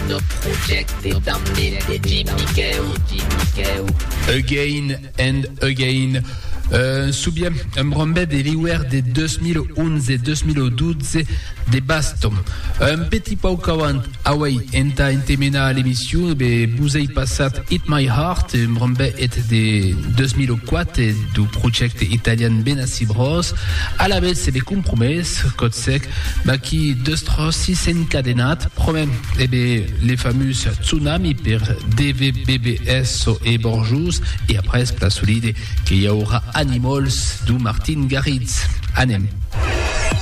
no project, damné, Jim Mikeu. Again and again. Subie Mbrombe de l'hiver de 2011 et 2012 de Baston. Un petit peu avant, Hawaii enta intemena l'émission, be bousei passat Hit My Heart, Mbrombe est de 2004 du project italien Benassi Bros. À la vez, c'est des compromises, code sec, qui destrossi s'encadenat, promet, les fameux tsunami per DVBBS et Borjus, et après, place solide, qu'il y aura Animals du Martin Garritz. Anem.